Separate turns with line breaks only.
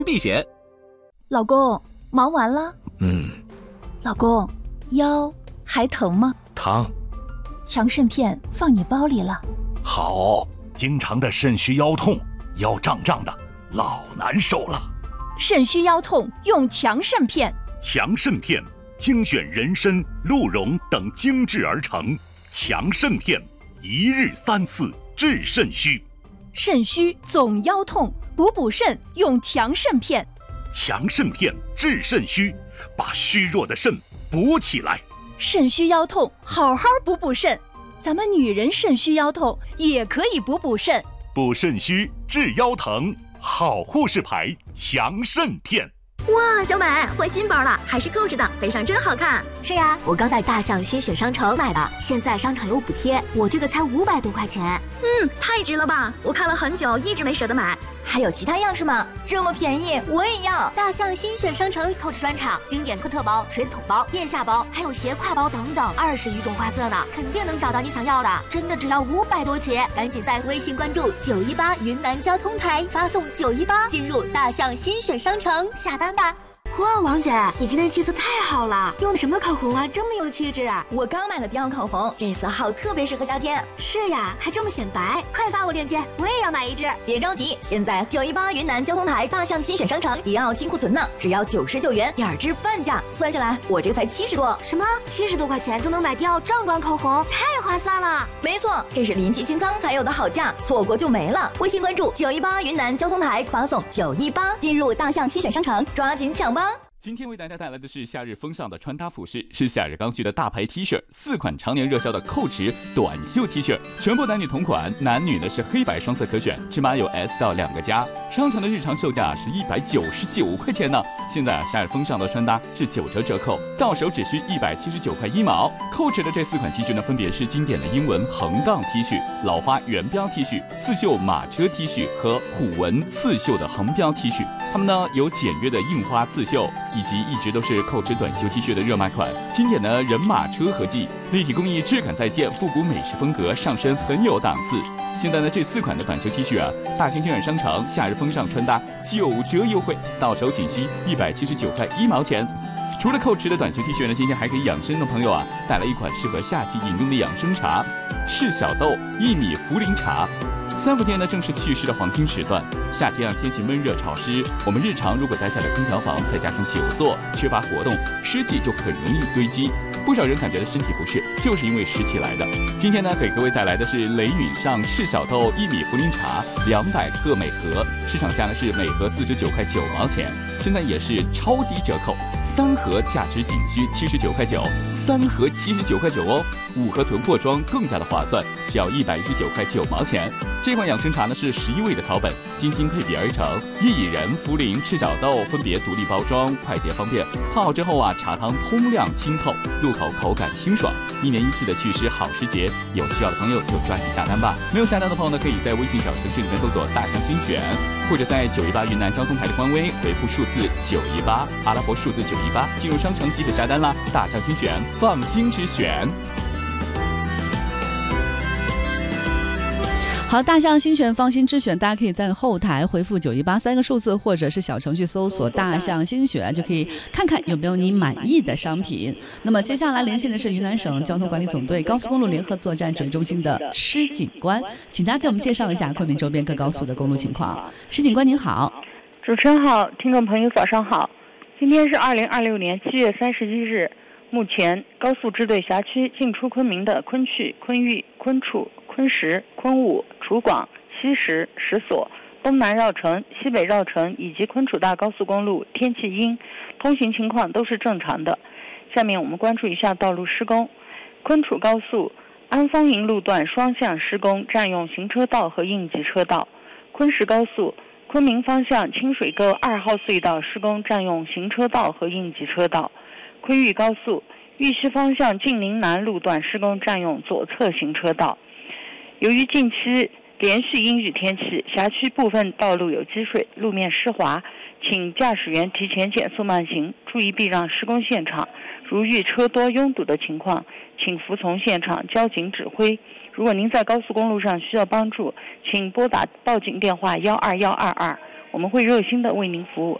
避险。
老公，忙完了？老公，腰还疼吗？
疼。
强肾片放你包里了。
好，经常的肾虚腰痛，腰胀胀的，老难受了。
肾虚腰痛用强肾片。
强肾片精选人参、鹿茸等精制而成，强肾片一日3次治肾虚。
肾虚总腰痛，补肾用强肾片。
强肾片治肾虚，把虚弱的肾补起来。
肾虚腰痛，好好补肾。咱们女人肾虚腰痛也可以补肾。
补肾虚治腰疼，好护士牌强肾片。
哇，小美换新包了，还是购置的，背上真好看。
是呀，我刚在大象新选商城买的，现在商场有补贴，我这个才500多块钱。
太值了吧！我看了很久，一直没舍得买。
还有其他样式吗？这么便宜，我也要！
大象新选商城Coach专场，经典科特包、水桶包、腋下包，还有斜挎包等等，20余种花色呢，肯定能找到你想要的。真的只要500多起，赶紧在微信关注918云南交通台，发送918进入大象新选商城下单吧。哇，王姐，你今天气色太好了，用的什么口红啊？这么有气质啊！
我刚买的迪奥口红，这色号特别适合夏天。
是呀，还这么显白，快发我链接，我也要买一支。
别着急，现在918云南交通台大象新选商城迪奥清库存呢，只要99元，2支半价，算下来我这个才70多。
什么？70多块钱就能买迪奥正装口红，太划算了！
没错，这是临期清仓才有的好价，错过就没了。微信关注918云南交通台，发送918进入大象新选商城，抓紧抢吧！
今天为大家带来的是夏日风尚的穿搭服饰，是夏日刚需的大牌 T 恤，4款常年热销的蔻驰短袖 T 恤，全部男女同款，男女呢是黑白双色可选，尺码有 S 到2个加。商场的日常售价是199块钱呢，现在夏日风尚的穿搭是9折折扣，到手只需179块1毛。蔻驰的这4款 T 恤呢，分别是经典的英文横杠 T 恤、老花圆标 T 恤、刺绣马车 T 恤和虎纹刺绣的横标 T 恤。它们呢有简约的印花刺绣，以及一直都是蔻驰短袖 T 恤的热卖款。经典的人马车合计，立体工艺质感再现，复古美式风格，上身很有档次。现在呢，这4款的短袖 T 恤啊，大型星远商城夏日风尚穿搭9折优惠，到手仅需179块1毛钱。除了蔻驰的短袖 T 恤呢，今天还给养生的朋友啊带来一款适合夏季饮用的养生茶——赤小豆薏米茯苓茶。3伏天呢，正是祛湿的黄金时段。夏天啊，天气闷热潮湿，我们日常如果待在了空调房，再加上久坐，缺乏活动，湿气就很容易堆积。不少人感觉到身体不适，就是因为湿气来的。今天呢，给各位带来的是雷允上赤小豆薏米茯苓茶200克每盒，市场价呢是每盒49块9毛钱，现在也是超低折扣，3盒价值仅需79块9，3盒79块9哦，5盒囤货装更加的划算，只要119块9毛钱。这款养生茶呢是11味的草本，精心配比而成，薏仁、茯苓、赤小豆分别独立包装，快捷方便。泡好之后啊，茶汤通亮清透，入口口感清爽。1年1次的祛湿好时节，有需要的朋友就抓紧下单吧。没有下单的朋友呢，可以在微信小程序里面搜索“大象新选”，或者在918云南交通台的官微回复数字918，阿拉伯数字918，进入商城即可下单啦。大象新选，放心之选。
好，大象新选，放心之选，大家可以在后台回复918，3个数字，或者是小程序搜索大象新选，就可以看看有没有你满意的商品。那么接下来连线的是云南省交通管理总队高速公路联合作战指挥中心的施警官，请他给我们介绍一下昆明周边各高速的公路情况。施警官您好。
主持人好，听众朋友早上好。今天是2026年7月31日，目前高速支队辖区进出昆明的昆曲、昆玉、昆楚、昆石、昆武、楚广、西石、石所、东南绕城、西北绕城以及昆楚大高速公路天气阴，通行情况都是正常的。下面我们关注一下道路施工。昆楚高速安丰营路段双向施工，占用行车道和应急车道。昆石高速昆明方向清水沟2号隧道施工，占用行车道和应急车道。昆玉高速玉溪方向晋宁南路段施工，占用左侧行车道。由于近期连续阴雨天气，辖区部分道路有积水，路面湿滑，请驾驶员提前减速慢行，注意避让施工现场。如遇车多拥堵的情况，请服从现场交警指挥。如果您在高速公路上需要帮助，请拨打报警电话12122， 我们会热心的为您服务。